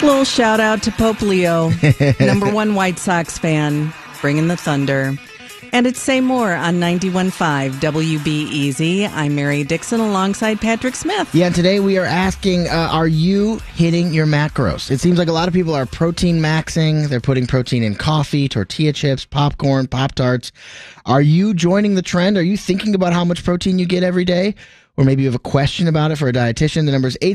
Little shout out to Pope Leo, #1 White Sox fan, bringing the thunder. And it's Say More on 91.5 WBEZ. I'm Mary Dixon alongside Patrick Smith. Yeah, and today we are asking, are you hitting your macros? It seems like a lot of people are protein maxing. They're putting protein in coffee, tortilla chips, popcorn, Pop-Tarts. Are you joining the trend? Are you thinking about how much protein you get every day? Or maybe you have a question about it for a dietitian. The number is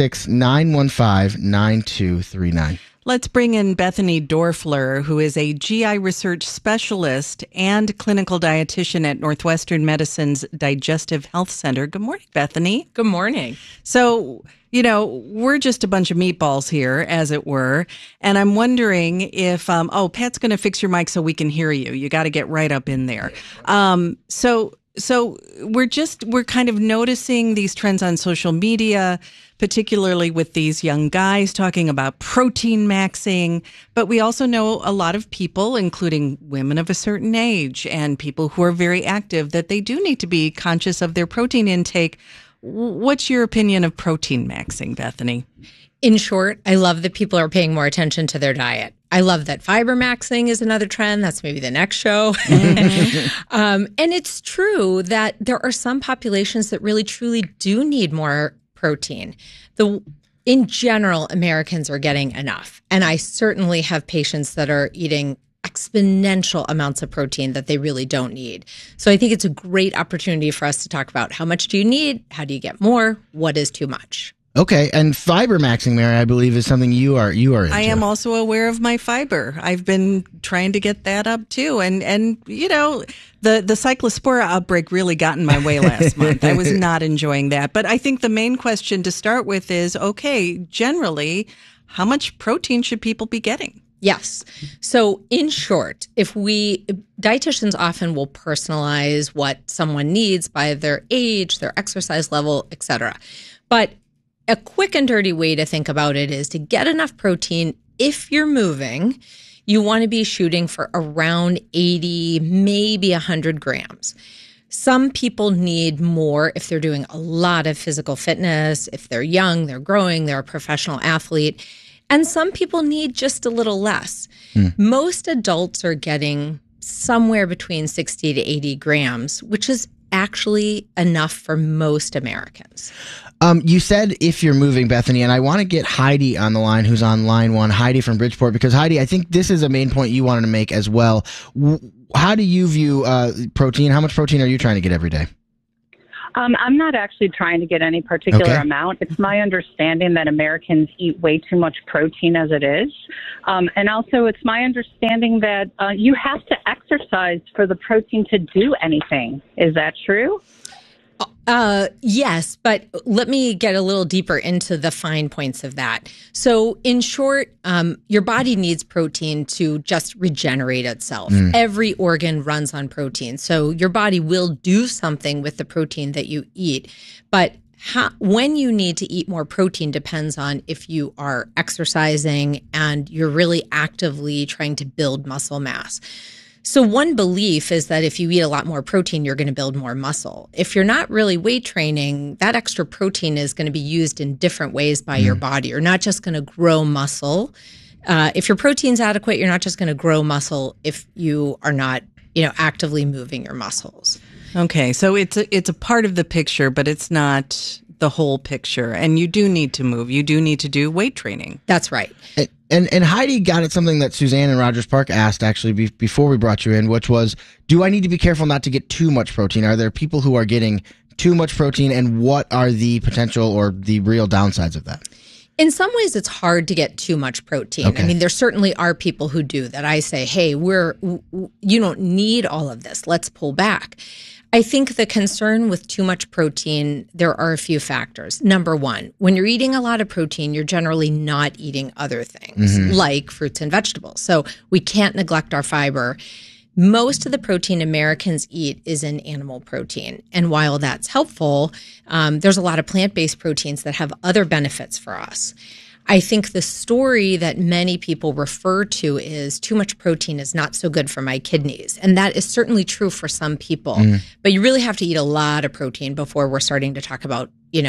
866-915-9239. Let's bring in Bethany Dorfler, who is a GI research specialist and clinical dietitian at Northwestern Medicine's Digestive Health Center. Good morning, Bethany. Good morning. So, we're just a bunch of meatballs here, as it were. And I'm wondering if, Pat's going to fix your mic so we can hear you. You got to get right up in there. So we're kind of noticing these trends on social media, particularly with these young guys talking about protein maxing. But we also know a lot of people, including women of a certain age and people who are very active, that they do need to be conscious of their protein intake. What's your opinion of protein maxing, Bethany? In short, I love that people are paying more attention to their diet. I love that fiber maxing is another trend. That's maybe the next show. And it's true that there are some populations that really, truly do need more protein. In general, Americans are getting enough. And I certainly have patients that are eating exponential amounts of protein that they really don't need. So I think it's a great opportunity for us to talk about how much do you need? How do you get more? What is too much? Okay, and fiber maxing, Mary, I believe is something you are into. I am also aware of my fiber. I've been trying to get that up too, and the Cyclospora outbreak really got in my way last month. I was not enjoying that, but I think the main question to start with is, okay, generally, how much protein should people be getting? Yes. So in short, dietitians often will personalize what someone needs by their age, their exercise level, etc. But a quick and dirty way to think about it is to get enough protein. If you're moving, you want to be shooting for around 80, maybe 100 grams. Some people need more if they're doing a lot of physical fitness, if they're young, they're growing, they're a professional athlete. And some people need just a little less. Most adults are getting somewhere between 60 to 80 grams, which is actually enough for most Americans. You said if you're moving, Bethany, and I want to get Heidi on the line, who's on line one, Heidi from Bridgeport, because Heidi, I think this is a main point you wanted to make as well. How do you view protein? How much protein are you trying to get every day? I'm not actually trying to get any particular amount. It's my understanding that Americans eat way too much protein as it is. And also it's my understanding that you have to exercise for the protein to do anything. Is that true? Yes, but let me get a little deeper into the fine points of that. So in short, your body needs protein to just regenerate itself. Every organ runs on protein. So your body will do something with the protein that you eat. But when you need to eat more protein depends on if you are exercising and you're really actively trying to build muscle mass. So one belief is that if you eat a lot more protein, you're going to build more muscle. If you're not really weight training, that extra protein is going to be used in different ways by your body. You're not just going to grow muscle. If your protein's adequate, you're not just going to grow muscle if you are not, actively moving your muscles. Okay, so it's a part of the picture, but it's not the whole picture. And you do need to move. You do need to do weight training. That's right. And Heidi got at something that Suzanne in Rogers Park asked actually before we brought you in, which was, do I need to be careful not to get too much protein? Are there people who are getting too much protein, and what are the potential or the real downsides of that? In some ways, it's hard to get too much protein. Okay. I mean, there certainly are people who do that. I say, hey, you don't need all of this. Let's pull back. I think the concern with too much protein, there are a few factors. Number one, when you're eating a lot of protein, you're generally not eating other things like fruits and vegetables. So we can't neglect our fiber. Most of the protein Americans eat is in animal protein. And while that's helpful, there's a lot of plant-based proteins that have other benefits for us. I think the story that many people refer to is too much protein is not so good for my kidneys. And that is certainly true for some people. But you really have to eat a lot of protein before we're starting to talk about,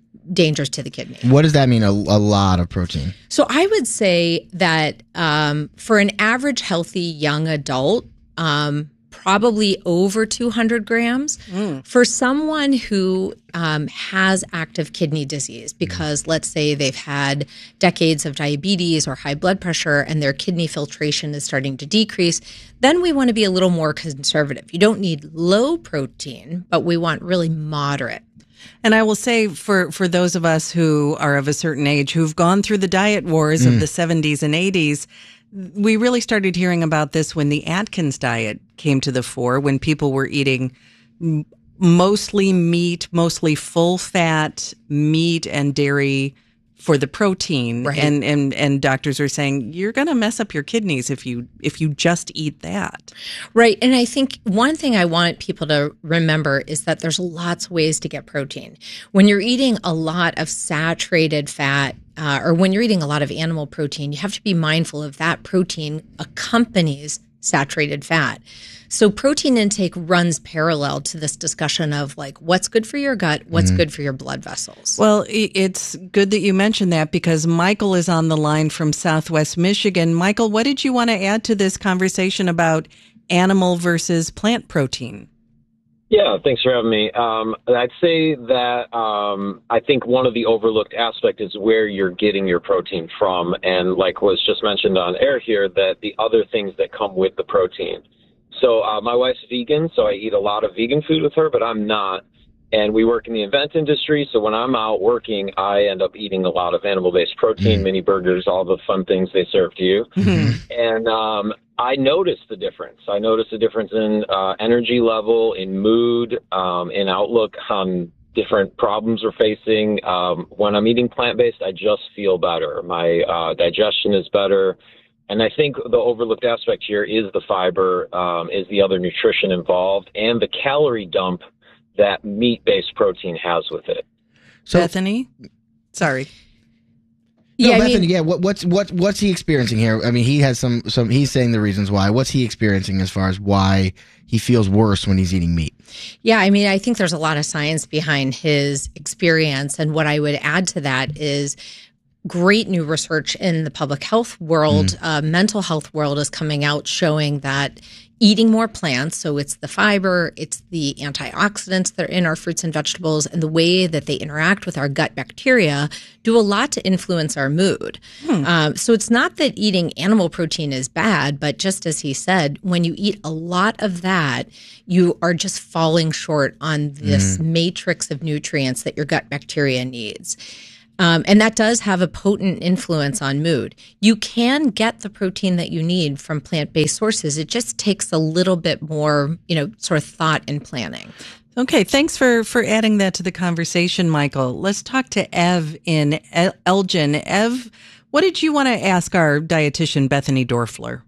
dangerous to the kidney. What does that mean, a lot of protein? So I would say that for an average healthy young adult, probably over 200 grams. For someone who has active kidney disease, because let's say they've had decades of diabetes or high blood pressure and their kidney filtration is starting to decrease, then we want to be a little more conservative. You don't need low protein, but we want really moderate. And I will say for those of us who are of a certain age, who've gone through the diet wars of the 70s and 80s, we really started hearing about this when the Atkins diet came to the fore, when people were eating mostly meat, mostly full fat meat and dairy for the protein. Right. And doctors are saying, you're going to mess up your kidneys if you just eat that. Right. And I think one thing I want people to remember is that there's lots of ways to get protein. When you're eating a lot of saturated fat, or when you're eating a lot of animal protein, you have to be mindful of that protein accompanies saturated fat. So protein intake runs parallel to this discussion of like what's good for your gut, what's good for your blood vessels. Well, it's good that you mentioned that because Michael is on the line from Southwest Michigan. Michael, what did you want to add to this conversation about animal versus plant protein? Yeah, thanks for having me. I'd say that I think one of the overlooked aspects is where you're getting your protein from. And like was just mentioned on air here, that the other things that come with the protein. So my wife's vegan, so I eat a lot of vegan food with her, but I'm not. And we work in the event industry, so when I'm out working, I end up eating a lot of animal-based protein, mini burgers, all the fun things they serve to you. And I noticed the difference. I noticed the difference in energy level, in mood, in outlook on different problems we're facing. When I'm eating plant-based, I just feel better. My digestion is better. And I think the overlooked aspect here is the fiber, is the other nutrition involved, and the calorie dump that meat-based protein has with it. So, Bethany? Sorry. No, Yeah, Bethany, what's he experiencing here? I mean, he has some he's saying the reasons why. What's he experiencing as far as why he feels worse when he's eating meat? Yeah, I mean, I think there's a lot of science behind his experience. And what I would add to that is great new research in the public health world, mental health world is coming out showing that eating more plants, so it's the fiber, it's the antioxidants that are in our fruits and vegetables, and the way that they interact with our gut bacteria do a lot to influence our mood. So it's not that eating animal protein is bad, but just as he said, when you eat a lot of that, you are just falling short on this matrix of nutrients that your gut bacteria needs. And that does have a potent influence on mood. You can get the protein that you need from plant-based sources. It just takes a little bit more, sort of thought and planning. Okay, thanks for adding that to the conversation, Michael. Let's talk to Ev in Elgin. Ev, what did you want to ask our dietitian, Bethany Dorfler?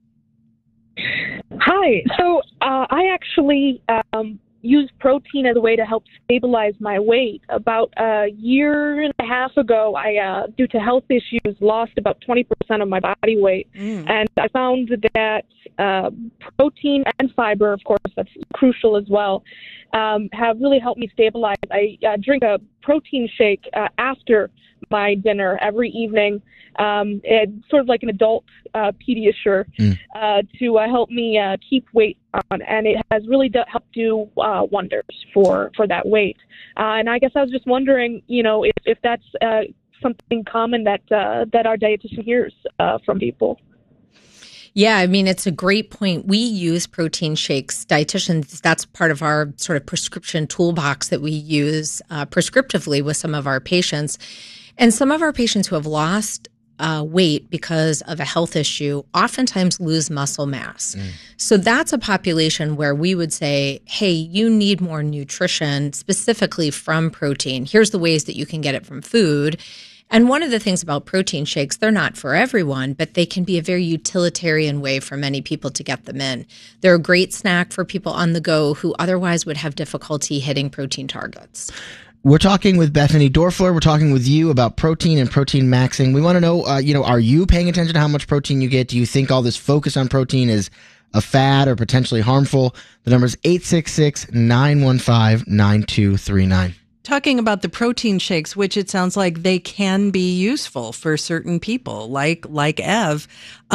Hi. So I actually use protein as a way to help stabilize my weight. About a year and a half ago, I, due to health issues, lost about 20% of my body weight. And I found that protein and fiber, of course, that's crucial as well, have really helped me stabilize. I drink a protein shake after my dinner every evening. It's sort of like an adult Pediasure to help me keep weight on, and it has really helped do wonders for that weight. And I guess I was just wondering, if that's something common that our dietitian hears from people. Yeah, I mean, it's a great point. We use protein shakes. Dietitians, that's part of our sort of prescription toolbox that we use prescriptively with some of our patients. And some of our patients who have lost weight because of a health issue oftentimes lose muscle mass. So that's a population where we would say, hey, you need more nutrition specifically from protein. Here's the ways that you can get it from food. And one of the things about protein shakes, they're not for everyone, but they can be a very utilitarian way for many people to get them in. They're a great snack for people on the go who otherwise would have difficulty hitting protein targets. We're talking with Bethany Dorfler. We're talking with you about protein and protein maxing. We want to know, are you paying attention to how much protein you get? Do you think all this focus on protein is a fad or potentially harmful? The number is 866-915-9239. talking about the protein shakes, which it sounds like they can be useful for certain people, like Ev.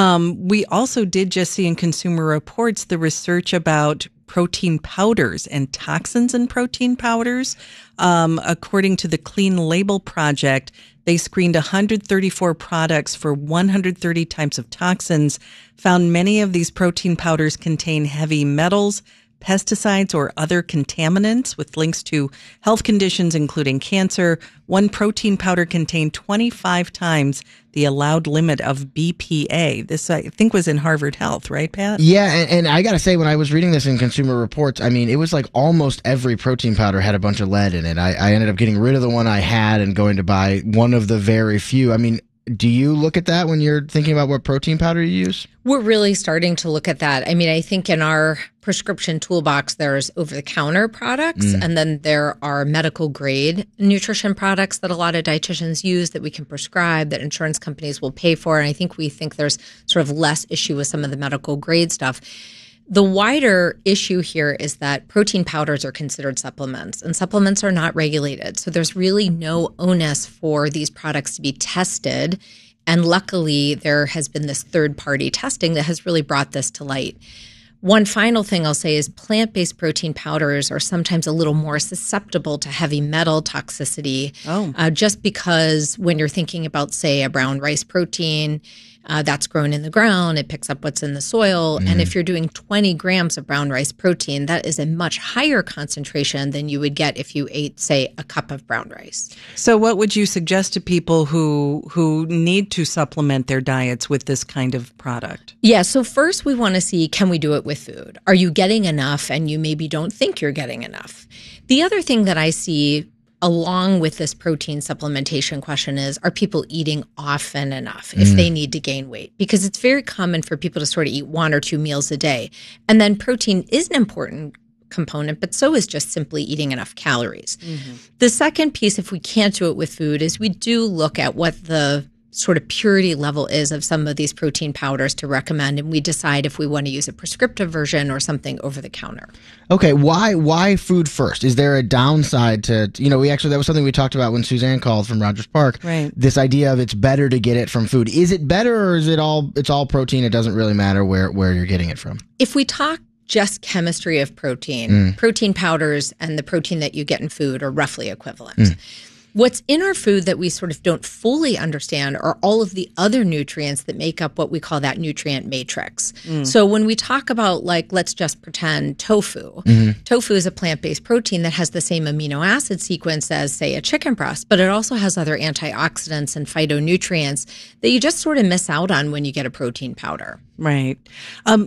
We also did just see in Consumer Reports the research about protein powders and toxins in protein powders. According to the Clean Label Project, they screened 134 products for 130 types of toxins, found many of these protein powders contain heavy metals, pesticides, or other contaminants with links to health conditions, including cancer. One protein powder contained 25 times the allowed limit of BPA. This, I think, was in Harvard Health, right, Pat? Yeah, and I got to say, when I was reading this in Consumer Reports, I mean, it was like almost every protein powder had a bunch of lead in it. I ended up getting rid of the one I had and going to buy one of the very few. I mean, do you look at that when you're thinking about what protein powder you use? We're really starting to look at that. I mean, I think in our prescription toolbox, there's over-the-counter products, and then there are medical-grade nutrition products that a lot of dietitians use that we can prescribe, that insurance companies will pay for. And I think we think there's sort of less issue with some of the medical-grade stuff. The wider issue here is that protein powders are considered supplements, and supplements are not regulated. So there's really no onus for these products to be tested. And luckily, there has been this third-party testing that has really brought this to light. One final thing I'll say is plant-based protein powders are sometimes a little more susceptible to heavy metal toxicity, just because when you're thinking about, say, a brown rice protein, that's grown in the ground, it picks up what's in the soil. And if you're doing 20 grams of brown rice protein, that is a much higher concentration than you would get if you ate, say, a cup of brown rice. So what would you suggest to people who need to supplement their diets with this kind of product? Yeah, so first we want to see, can we do it with food? Are you getting enough and you maybe don't think you're getting enough? The other thing that I see along with this protein supplementation question is, are people eating often enough if they need to gain weight? Because it's very common for people to sort of eat 1 or 2 meals a day. And then protein is an important component, but so is just simply eating enough calories. The second piece, if we can't do it with food, is we do look at what the sort of purity level is of some of these protein powders to recommend, and we decide if we want to use a prescriptive version or something over the counter. Okay, why food first? Is there a downside to, that was something we talked about when Suzanne called from Rogers Park. Right. This idea of it's better to get it from food. Is it better, or is it's all protein? It doesn't really matter where you're getting it from. If we talk just chemistry of protein, protein powders and the protein that you get in food are roughly equivalent. What's in our food that we sort of don't fully understand are all of the other nutrients that make up what we call that nutrient matrix. So when we talk about, like, let's just pretend tofu. Tofu is a plant-based protein that has the same amino acid sequence as, say, a chicken breast, but it also has other antioxidants and phytonutrients that you just sort of miss out on when you get a protein powder. Right.